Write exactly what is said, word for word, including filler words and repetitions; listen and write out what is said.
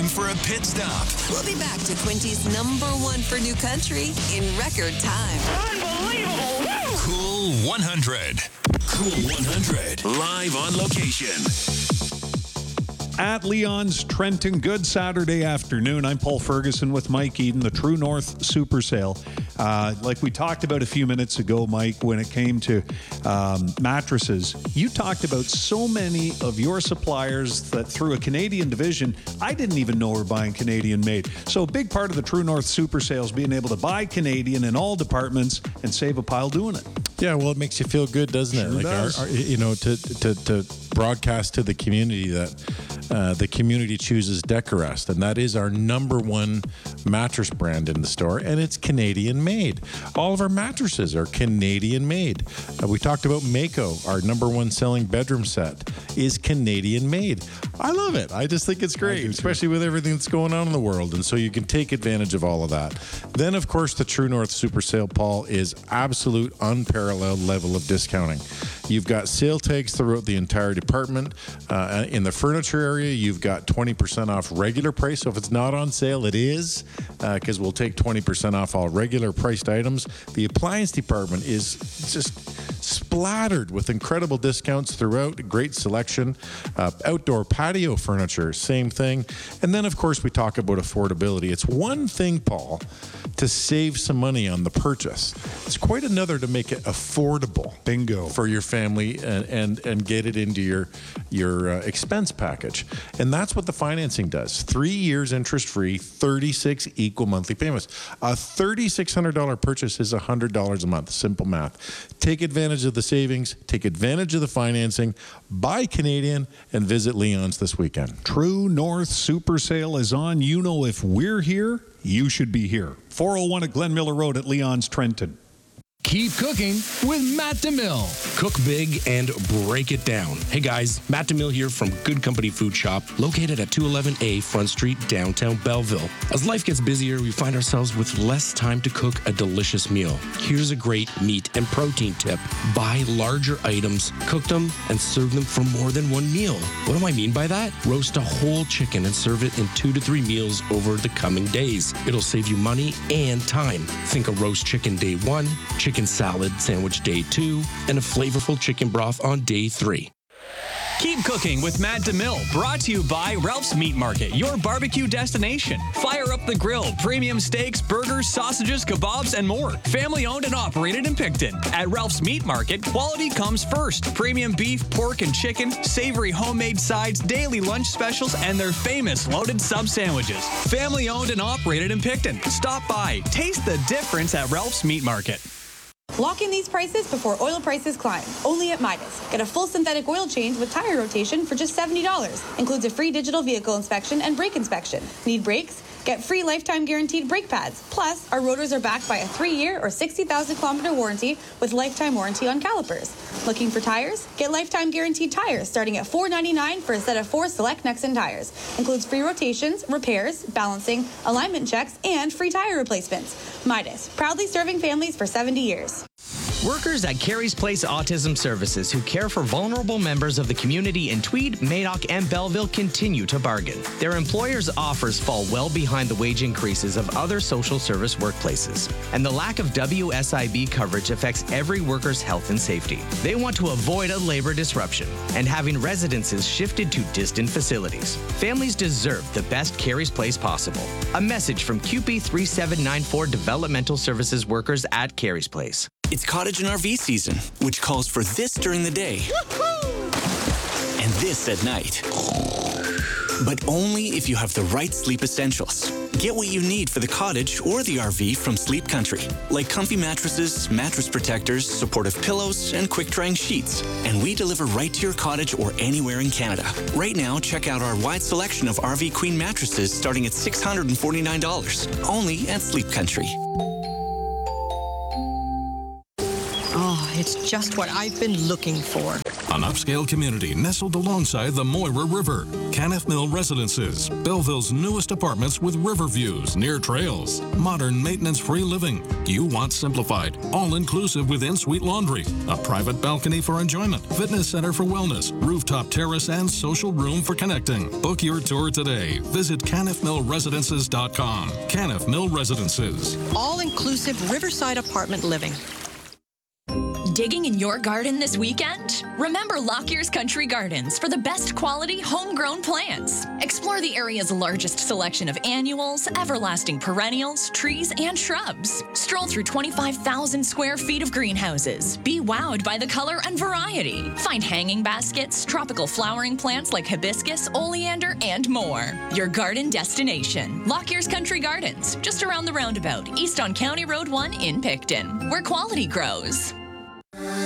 time for a pit stop. We'll be back to Quinty's number one for new country in record time. Unbelievable! Woo! Cool one hundred. Cool one hundred. Live on location. At Leon's Trenton, good Saturday afternoon. I'm Paul Ferguson with Mike Eden, the True North Super Sale. Uh, like we talked about a few minutes ago, Mike, when it came to um, mattresses, you talked about so many of your suppliers that through a Canadian division, I didn't even know were buying Canadian made. So a big part of the True North Super Sales being able to buy Canadian in all departments and save a pile doing it. Yeah, well, it makes you feel good, doesn't it? Sure Like, does. Our, our, you know, to, to to broadcast to the community that uh, the community chooses Decorest, and that is our number one mattress brand in the store, and it's Canadian made. All of our mattresses are Canadian made. Uh, we talked about Mako, our number one selling bedroom set, is Canadian made. I love it. I just think it's great, especially with everything that's going on in the world, and so you can take advantage of all of that. Then, of course, the True North Super Sale, Paul, is absolute unparalleled level of discounting. You've got sale tags throughout the entire department. Uh, in the furniture area, you've got twenty percent off regular price. So if it's not on sale, it is, because uh, we'll take twenty percent off all regular priced items. The appliance department is just splattered with incredible discounts throughout. Great selection. Uh, outdoor patio furniture, same thing. And then, of course, we talk about affordability. It's one thing, Paul, to save some money on the purchase. It's quite another to make it affordable. Bingo. For your family and, and, and get it into your, your uh, expense package. And that's what the financing does. Three years interest-free, thirty-six equal monthly payments. A three thousand six hundred dollars purchase is one hundred dollars a month. Simple math. Take advantage of the savings. Take advantage of the financing. Buy Canadian and visit Leon's this weekend. True North Super Sale is on. You know, if we're here, you should be here. four oh one at Glen Miller Road at Leon's Trenton. Keep cooking with Matt DeMille. Cook big and break it down. Hey guys, Matt DeMille here from Good Company Food Shop, located at two eleven A Front Street, downtown Belleville. As life gets busier, we find ourselves with less time to cook a delicious meal. Here's a great meat and protein tip. Buy larger items, cook them, and serve them for more than one meal. What do I mean by that? Roast a whole chicken and serve it in two to three meals over the coming days. It'll save you money and time. Think a roast chicken day one, chicken salad sandwich day two, and a flavorful chicken broth on day three. Keep cooking with Matt DeMille, brought to you by Ralph's Meat Market, your barbecue destination. Fire up the grill, premium steaks, burgers, sausages, kebabs, and more. Family owned and operated in Picton. At Ralph's Meat Market, quality comes first. Premium beef, pork, and chicken, savory homemade sides, daily lunch specials, and their famous loaded sub sandwiches. Family owned and operated in Picton. Stop by. Taste the difference at Ralph's Meat Market. Lock in these prices before oil prices climb. Only at Midas. Get a full synthetic oil change with tire rotation for just seventy dollars. Includes a free digital vehicle inspection and brake inspection. Need brakes? Get free lifetime guaranteed brake pads. Plus, our rotors are backed by a three-year or sixty thousand kilometer warranty with lifetime warranty on calipers. Looking for tires? Get lifetime guaranteed tires starting at four ninety-nine for a set of four select Nexen tires. Includes free rotations, repairs, balancing, alignment checks, and free tire replacements. Midas, proudly serving families for seventy years. Workers at Carey's Place Autism Services who care for vulnerable members of the community in Tweed, Madoc, and Belleville continue to bargain. Their employers' offers fall well behind the wage increases of other social service workplaces, and the lack of W S I B coverage affects every worker's health and safety. They want to avoid a labor disruption and having residences shifted to distant facilities. Families deserve the best Carey's Place possible. A message from Q P three seven nine four Developmental Services workers at Carey's Place. It's cottage and R V season, which calls for this during the day and this at night. But only if you have the right sleep essentials. Get what you need for the cottage or the R V from Sleep Country, like comfy mattresses, mattress protectors, supportive pillows, and quick-drying sheets. And we deliver right to your cottage or anywhere in Canada. Right now, check out our wide selection of R V Queen mattresses starting at six hundred forty-nine dollars, only at Sleep Country. Oh, it It's just what I've been looking for. An upscale community nestled alongside the Moira River. Canniff Mill Residences, Belleville's newest apartments with river views near trails. Modern maintenance-free living. You want simplified, all-inclusive with in-suite laundry, a private balcony for enjoyment, fitness center for wellness, rooftop terrace, and social room for connecting. Book your tour today. Visit canniff mill residences dot com. Canniff Mill Residences. All-inclusive riverside apartment living. Digging in your garden this weekend? Remember Lockyer's Country Gardens for the best quality homegrown plants. Explore the area's largest selection of annuals, everlasting perennials, trees, and shrubs. Stroll through twenty-five thousand square feet of greenhouses. Be wowed by the color and variety. Find hanging baskets, tropical flowering plants like hibiscus, oleander, and more. Your garden destination. Lockyer's Country Gardens, just around the roundabout, east on County Road one in Picton, where quality grows.